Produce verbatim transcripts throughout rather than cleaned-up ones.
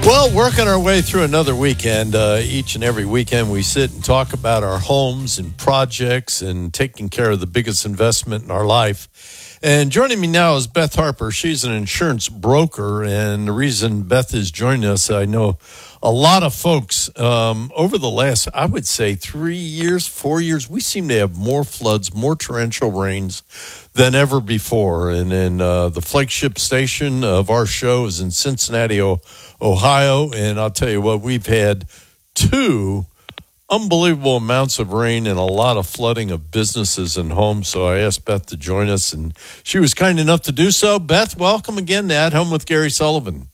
Well, working our way through another weekend. Uh, each and every weekend we sit and talk about our homes and projects and taking care of the biggest investment in our life. And joining me now is Beth Harper. She's an insurance broker. And the reason Beth is joining us, I know a lot of folks um, over the last, I would say, three years, four years, we seem to have more floods, more torrential rains than ever before. And then uh, the flagship station of our show is in Cincinnati, Ohio. And I'll tell you what, we've had two unbelievable amounts of rain and a lot of flooding of businesses and homes. So I asked Beth to join us, and she was kind enough to do so. Beth, welcome again to At Home with Gary Sullivan.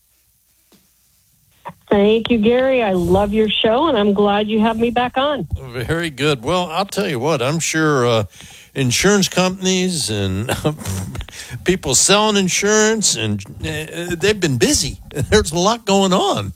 Thank you, Gary. I love your show, and I'm glad you have me back on. Very good. Well, I'll tell you what, I'm sure uh, insurance companies and people selling insurance, and uh, they've been busy. There's a lot going on.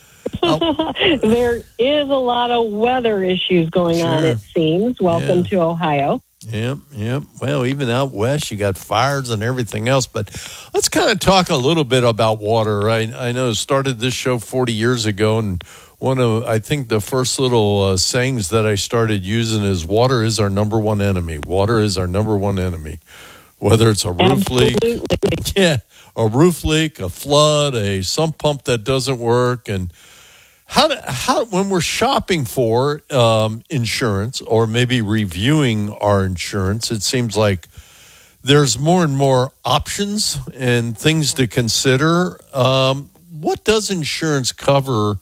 There is a lot of weather issues going sure. on, it seems. Welcome yeah. to Ohio. Yep, yep. Well, even out west, you got fires and everything else. But let's kind of talk a little bit about water. I, I know I started this show forty years ago, and one of, I think the first little uh, sayings that I started using is water is our number one enemy. Water is our number one enemy. Whether it's a roof Absolutely. leak, yeah, a roof leak, a flood, a sump pump that doesn't work, and How, do, how when we're shopping for um, insurance or maybe reviewing our insurance, it seems like there's more and more options and things to consider. Um, what does insurance cover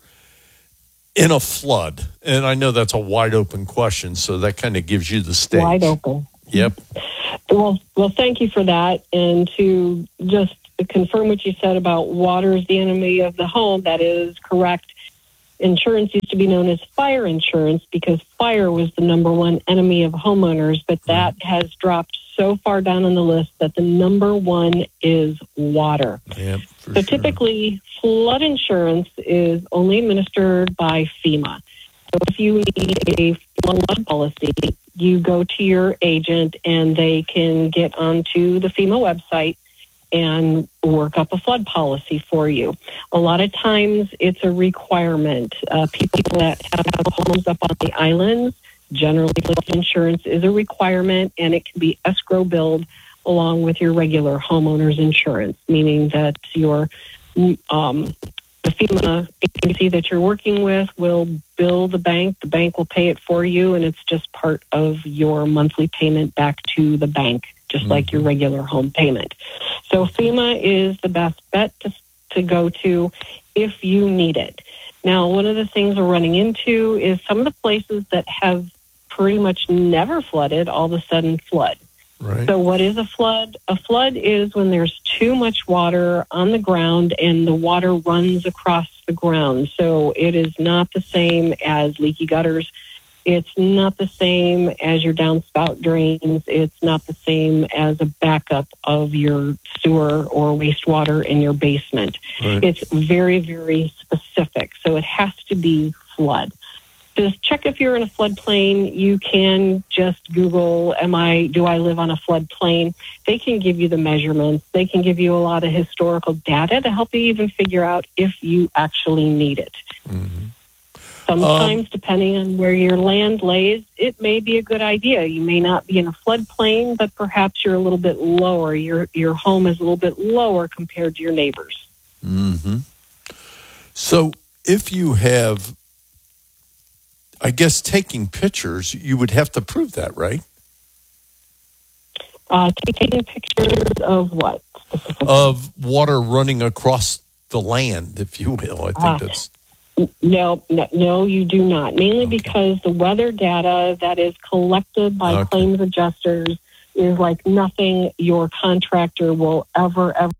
in a flood? And I know that's a wide open question, so that kind of gives you the stage. Wide open. Yep. Well, well, thank you for that. And to just confirm what you said about water is the enemy of the home, that is correct. Insurance used to be known as fire insurance because fire was the number one enemy of homeowners, but that has dropped so far down on the list that the number one is water. Yep, so sure. typically, flood insurance is only administered by FEMA. So if you need a flood policy, you go to your agent and they can get onto the FEMA website and work up a flood policy for you. A lot of times it's a requirement. Uh, people that have homes up on the islands, generally flood insurance is a requirement, and it can be escrow billed along with your regular homeowner's insurance, meaning that your um, the FEMA agency that you're working with will bill the bank, the bank will pay it for you, and it's just part of your monthly payment back to the bank, just mm-hmm. like your regular home payment. So FEMA is the best bet to, to go to if you need it. Now, one of the things we're running into is some of the places that have pretty much never flooded all of a sudden flood. Right. So what is a flood? A flood is when there's too much water on the ground and the water runs across the ground. So it is not the same as leaky gutters. It's not the same as your downspout drains. It's not the same as a backup of your sewer or wastewater in your basement. Right. It's very, very specific. So it has to be flood. To check if you're in a floodplain, you can just Google, am I, do I live on a floodplain? They can give you the measurements. They can give you a lot of historical data to help you even figure out if you actually need it. Mm-hmm. Sometimes, um, depending on where your land lays, it may be a good idea. You may not be in a floodplain, but perhaps you're a little bit lower. Your your home is a little bit lower compared to your neighbors. Mm-hmm. So if you have, I guess, taking pictures, you would have to prove that, right? Uh, taking pictures of what? Of water running across the land, if you will. I think uh, that's... No, no, no, you do not. Mainly okay. because the weather data that is collected by okay. claims adjusters is like nothing your contractor will ever, ever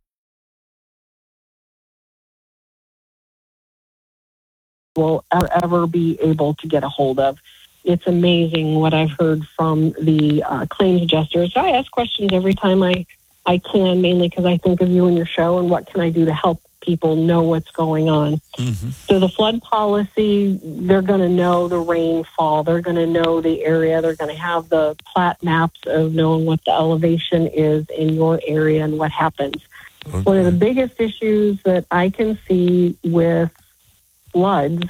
will ever, ever be able to get a hold of. It's amazing what I've heard from the uh, claims adjusters. I ask questions every time I, I can, mainly because I think of you and your show and what can I do to help people know what's going on. Mm-hmm. So the flood policy, they're going to know the rainfall. They're going to know the area. They're going to have the plat maps of knowing what the elevation is in your area and what happens. Okay. One of the biggest issues that I can see with floods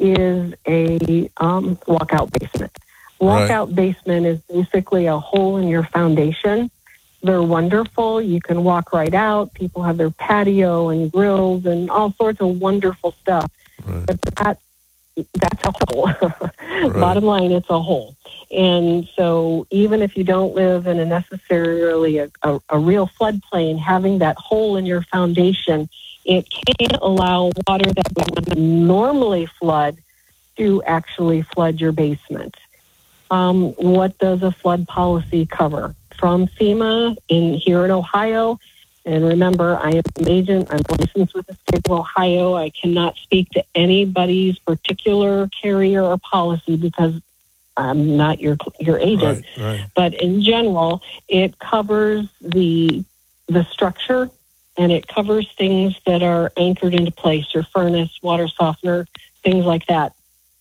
is a um, walkout basement. Walkout right. basement is basically a hole in your foundation. They're wonderful. You can walk right out. People have their patio and grills and all sorts of wonderful stuff. Right. But that, that's a hole. Right. Bottom line, it's a hole. And so even if you don't live in a necessarily a, a, a real floodplain, having that hole in your foundation, it can allow water that would normally flood to actually flood your basement. Um, what does a flood policy cover? From FEMA in here in Ohio, and remember, I am an agent. I'm licensed with the state of Ohio. I cannot speak to anybody's particular carrier or policy because I'm not your your agent. Right, right. But in general, it covers the the structure, and it covers things that are anchored into place, your furnace, water softener, things like that.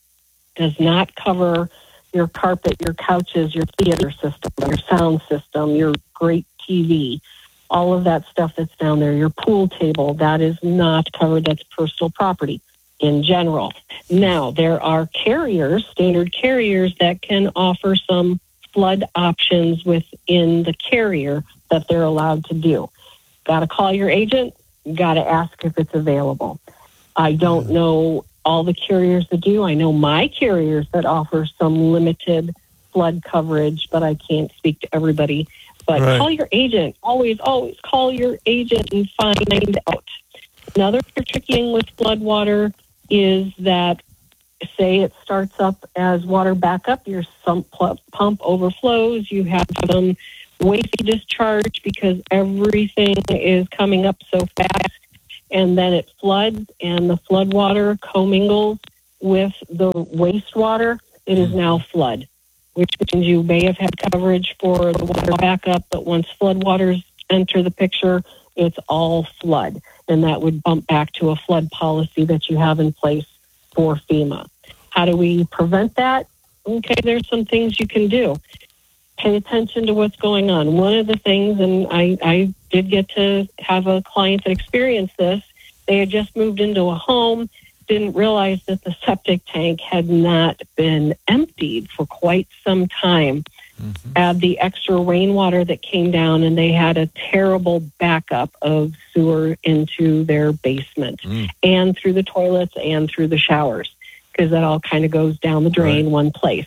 Does not cover your carpet, your couches, your theater system, your sound system, your great T V, all of that stuff that's down there, your pool table, that is not covered. That's personal property in general. Now, there are carriers, standard carriers, that can offer some flood options within the carrier that they're allowed to do. Got to call your agent, got to ask if it's available. I don't know all the carriers that do. I know my carriers that offer some limited flood coverage, but I can't speak to everybody. But right. Call your agent. Always, always call your agent and find out. Another tricky thing with flood water is that, say it starts up as water backup, your sump pump overflows, you have some waste discharge because everything is coming up so fast, and then it floods, and the flood water commingles with the wastewater. It is now flood, which means you may have had coverage for the water backup, but once flood waters enter the picture, it's all flood, and that would bump back to a flood policy that you have in place for FEMA. How do we prevent that? Okay, there's some things you can do. Pay attention to what's going on. One of the things, and I, I did get to have a client that experienced this, they had just moved into a home, didn't realize that the septic tank had not been emptied for quite some time. Mm-hmm. Add the extra rainwater that came down, and they had a terrible backup of sewer into their basement mm. and through the toilets and through the showers, because that all kind of goes down the drain right. one place.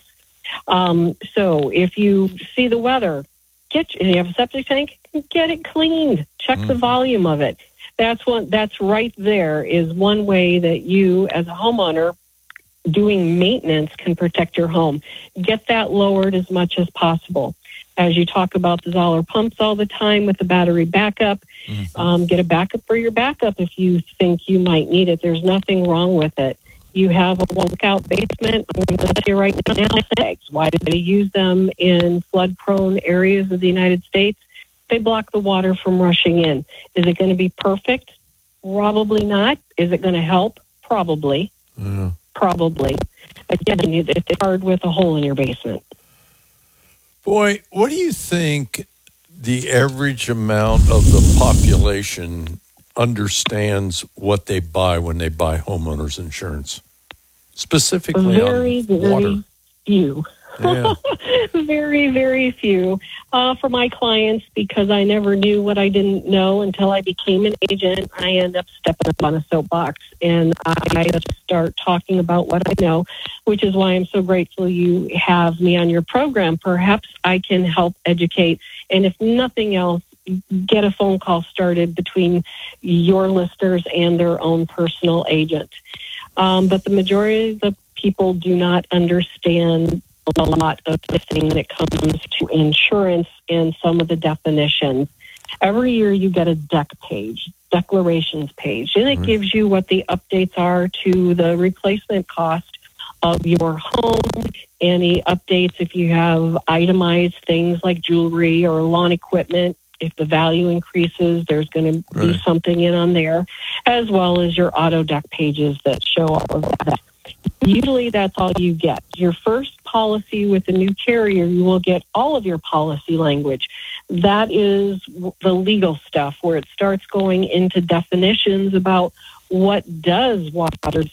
Um, so if you see the weather, get you have a septic tank, get it cleaned. Check mm. the volume of it. That's one. That's right there is one way that you, as a homeowner, doing maintenance can protect your home. Get that lowered as much as possible. As you talk about the Zoller pumps all the time with the battery backup, mm-hmm. um, get a backup for your backup if you think you might need it. There's nothing wrong with it. You have a walkout basement. I'm going to tell you right now, why do they use them in flood-prone areas of the United States? They block the water from rushing in. Is it going to be perfect? Probably not. Is it going to help? Probably. Yeah. Probably. Again, it's hard with a hole in your basement. Boy, what do you think the average amount of the population understands what they buy when they buy homeowners insurance? Specifically very, on very water. few. Yeah. very, very few. Uh, for my clients, because I never knew what I didn't know until I became an agent, I end up stepping up on a soapbox, and I just start talking about what I know, which is why I'm so grateful you have me on your program. Perhaps I can help educate, and if nothing else, get a phone call started between your listeners and their own personal agent. Um, but the majority of the people do not understand a lot of the thing when it comes to insurance and some of the definitions. Every year you get a D E C page, declarations page, and it mm-hmm. gives you what the updates are to the replacement cost of your home, any updates if you have itemized things like jewelry or lawn equipment. If the value increases, there's going to right. be something in on there, as well as your auto deck pages that show all of that. Usually that's all you get. Your first policy with a new carrier, you will get all of your policy language. That is the legal stuff where it starts going into definitions about what does water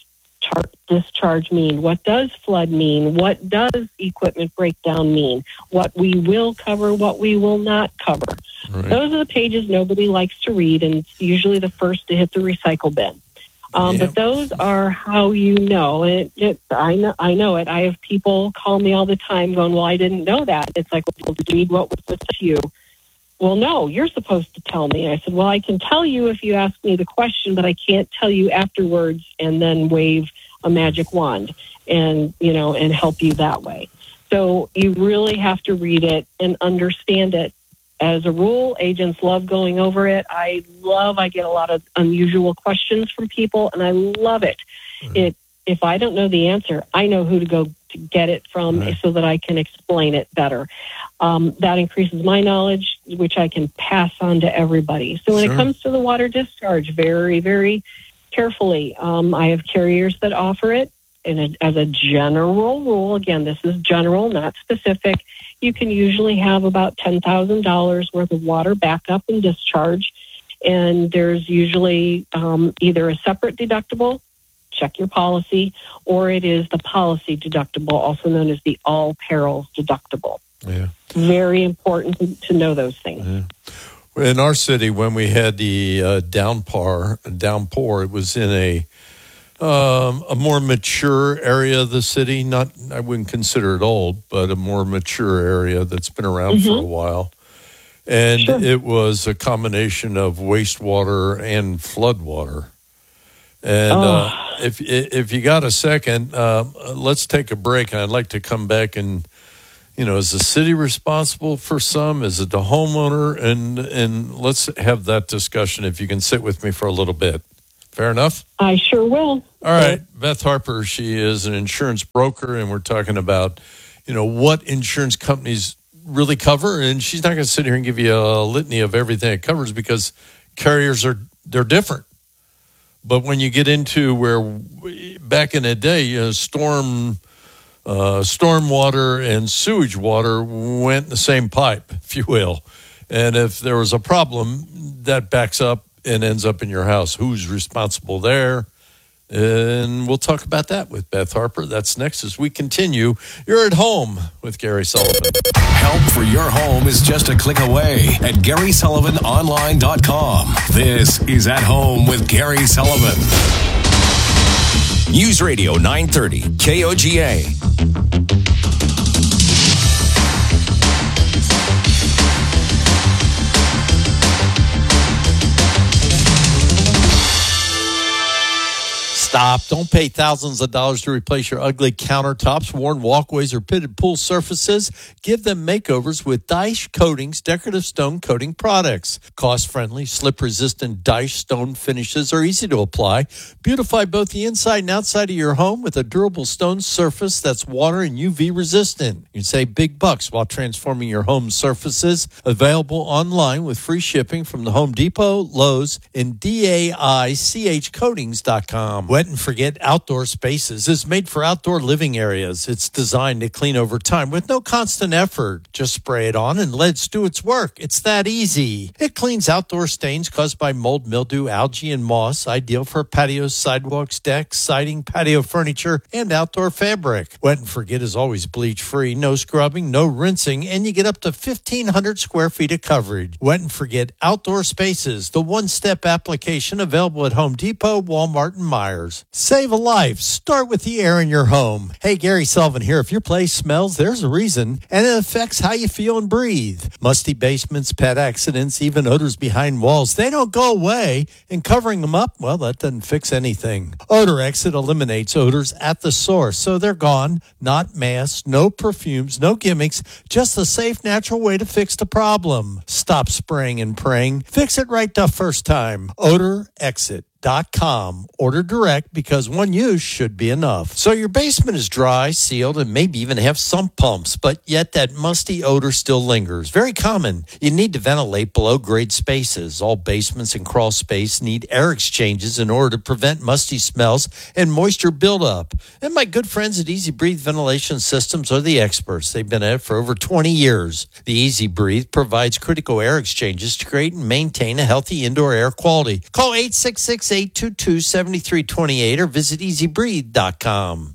discharge, discharge mean? What does flood mean? What does equipment breakdown mean? What we will cover, what we will not cover. Right. Those are the pages nobody likes to read, and it's usually the first to hit the recycle bin. Um, yeah. But those are how you know. It, it, I know. I know it. I have people call me all the time going, well, I didn't know that. It's like, well, read what was said to you. Well, no, you're supposed to tell me. I said, well, I can tell you if you ask me the question, but I can't tell you afterwards and then wave a magic wand and, you know, and help you that way. So you really have to read it and understand it. As a rule, agents love going over it. I love, I get a lot of unusual questions from people, and I love it. Mm-hmm. It if I don't know the answer, I know who to go to get it from right. so that I can explain it better. Um, that increases my knowledge, which I can pass on to everybody. So when sure. it comes to the water discharge, very, very carefully, um, I have carriers that offer it. And as a general rule, again, this is general, not specific, you can usually have about ten thousand dollars worth of water backup and discharge. And there's usually um, either a separate deductible, check your policy, or it is the policy deductible, also known as the all perils deductible. Yeah. Very important to, to know those things. Yeah. In our city, when we had the uh, downpour, downpour, it was in a um, a more mature area of the city. Not, I wouldn't consider it old, but a more mature area that's been around mm-hmm. for a while. And sure. it was a combination of wastewater and floodwater. And oh. uh, if if you got a second, uh, let's take a break. I'd like to come back and, you know, is the city responsible for some? Is it the homeowner? And and let's have that discussion if you can sit with me for a little bit. Fair enough? I sure will. All right. Beth Harper, she is an insurance broker, and we're talking about, you know, what insurance companies really cover. And she's not going to sit here and give you a litany of everything it covers because carriers are, they're different. But when you get into where back in the day, you know, storm, uh, storm water and sewage water went in the same pipe, if you will. And if there was a problem, that backs up and ends up in your house. Who's responsible there? And we'll talk about that with Beth Harper. That's next as we continue. You're at home with Gary Sullivan. Help for your home is just a click away at Gary Sullivan Online dot com. This is At Home with Gary Sullivan. News Radio nine thirty K O G A. Stop. Don't pay thousands of dollars to replace your ugly countertops, worn walkways, or pitted pool surfaces. Give them makeovers with Daesh Coatings decorative stone coating products. Cost-friendly, slip-resistant Daesh stone finishes are easy to apply. Beautify both the inside and outside of your home with a durable stone surface that's water and U V resistant. You can save big bucks while transforming your home surfaces. Available online with free shipping from the Home Depot, Lowe's, and D A I C H coatings dot com. Wet and Forget Outdoor Spaces is made for outdoor living areas. It's designed to clean over time with no constant effort. Just spray it on and let it do its work. It's that easy. It cleans outdoor stains caused by mold, mildew, algae, and moss. Ideal for patios, sidewalks, decks, siding, patio furniture, and outdoor fabric. Wet and Forget is always bleach-free, no scrubbing, no rinsing, and you get up to fifteen hundred square feet of coverage. Wet and Forget Outdoor Spaces, the one-step application available at Home Depot, Walmart, and Myers. Save a life. Start with the air in your home. Hey, Gary Sullivan here. If your place smells, there's a reason, and it affects how you feel and breathe. Musty basements, pet accidents, even odors behind walls, they don't go away, and covering them up, well, that doesn't fix anything. Odor Exit eliminates odors at the source, so they're gone. Not masks, no perfumes, no gimmicks, just a safe, natural way to fix the problem. Stop spraying and praying. Fix it right the first time. Odor Exit. Dot com. Order direct because one use should be enough. So your basement is dry, sealed, and maybe even have sump pumps, but yet that musty odor still lingers. Very common. You need to ventilate below grade spaces. All basements and crawl space need air exchanges in order to prevent musty smells and moisture buildup. And my good friends at Easy Breathe Ventilation Systems are the experts. They've been at it for over twenty years. The Easy Breathe provides critical air exchanges to create and maintain a healthy indoor air quality. Call eight six six, eight eight two two, seven three two eight or visit easy breathe dot com.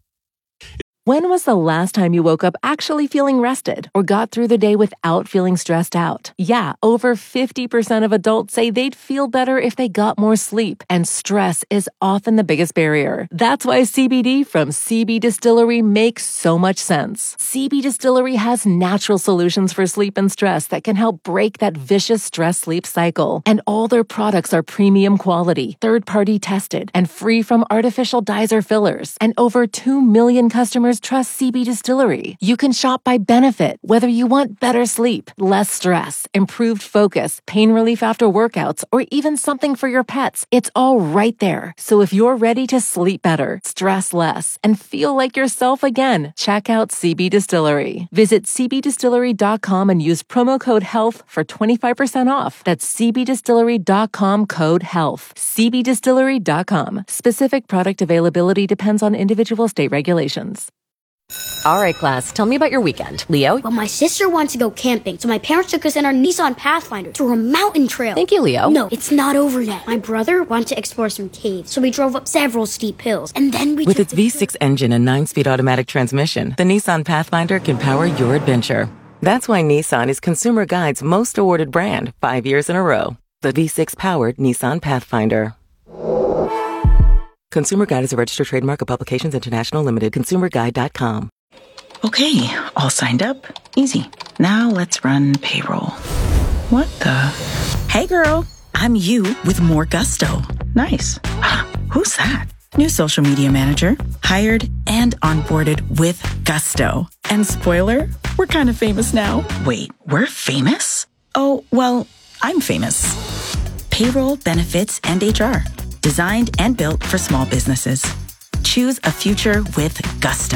When was the last time you woke up actually feeling rested or got through the day without feeling stressed out? Yeah, over fifty percent of adults say they'd feel better if they got more sleep, and stress is often the biggest barrier. That's why C B D from C B Distillery makes so much sense. C B Distillery has natural solutions for sleep and stress that can help break that vicious stress-sleep cycle. And all their products are premium quality, third-party tested, and free from artificial dyes or fillers. And over two million customers trust C B Distillery. You can shop by benefit, whether you want better sleep, less stress, improved focus, pain relief after workouts, or even something for your pets. It's all right there. So if you're ready to sleep better, stress less, and feel like yourself again, check out C B Distillery. Visit c b distillery dot com and use promo code HEALTH for twenty-five percent off. That's c b distillery dot com code HEALTH. c b distillery dot com. Specific product availability depends on individual state regulations. All right, class, tell me about your weekend. Leo? Well, my sister wants to go camping, so my parents took us in our Nissan Pathfinder through a mountain trail. Thank you, Leo. No, it's not over yet. My brother wanted to explore some caves, so we drove up several steep hills, and then we With took its the V six engine and nine-speed automatic transmission, the Nissan Pathfinder can power your adventure. That's why Nissan is Consumer Guide's most awarded brand five years in a row. The V six-powered Nissan Pathfinder. Consumer Guide is a registered trademark of Publications International Limited. consumer guide dot com. Okay, all signed up. Easy. Now let's run payroll. What the? Hey girl, I'm you with more gusto. Nice. Who's that? New social media manager. Hired and onboarded with gusto. And spoiler, we're kind of famous now. Wait, we're famous? Oh, well, I'm famous. Payroll, benefits, and H R. Designed and built for small businesses. Choose a future with gusto.